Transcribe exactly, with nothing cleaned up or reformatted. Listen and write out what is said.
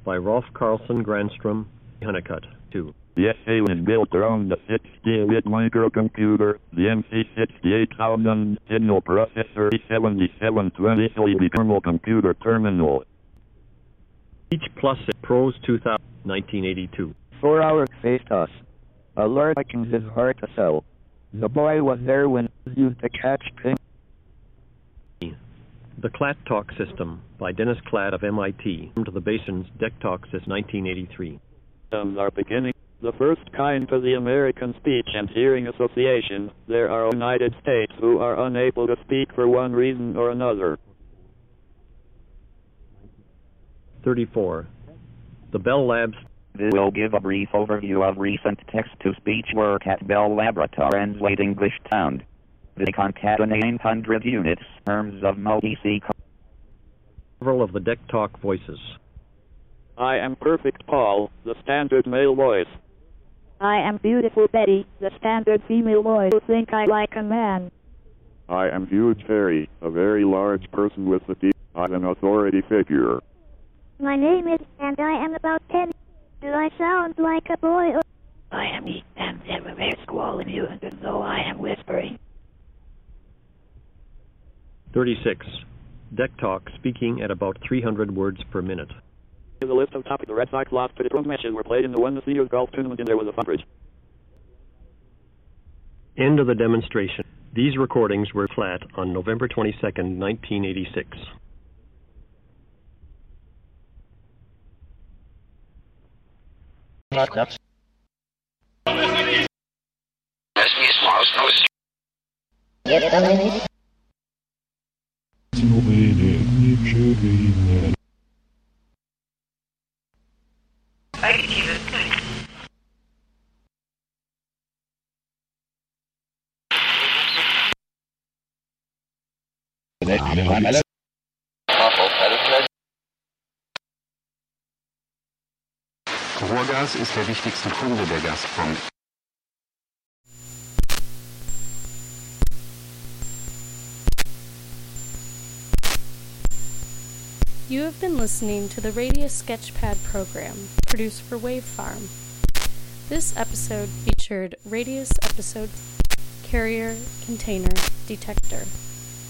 by Rolf Carlson Granstrom, Honeycutt, two. The essay was built around the sixty-bit microcomputer, the M C sixty-eight thousand signal processor seventy-seven twenty thermal computer terminal. Each Plus Pros two thousand, nineteen eighty-two. Four hours faced us. Alert Vikings is hard to sell. The boy was there when used to catch ping. The Clat Talk System by Dennis Klatt of M I T. To the Basin's Deck Talk since nineteen eighty-three. Systems are beginning. The first kind to the American Speech and Hearing Association. There are United States who are unable to speak for one reason or another. thirty-four. The Bell Labs. This will give a brief overview of recent text-to-speech work at Bell Laboratories. Translate English sound. They concatenate one hundred units, terms of multi-C. Several of the Deck Talk voices. I am Perfect Paul, the standard male voice. I am Beautiful Betty, the standard female voice. You think I like a man. I am Huge Harry, a very large person with a teeth. I'm an authority figure. My name is, and I am about ten. Do I sound like a boy or... I am me, and I'm a very squalling you, and though I am whispering. thirty-six. Deck Talk speaking at about three hundred words per minute. The list of topics. The Red Sox lost, but its matches were played in the one the Seniors Golf Tournament, and there was a fun bridge. End of the demonstration. These recordings were flat on November twenty-second, nineteen eighty-six. Rohrgas ist der wichtigste Kunde der Gazprom. You have been listening to the Radius Sketchpad program, produced for Wave Farm. This episode featured Radius episode Carrier Container Detector.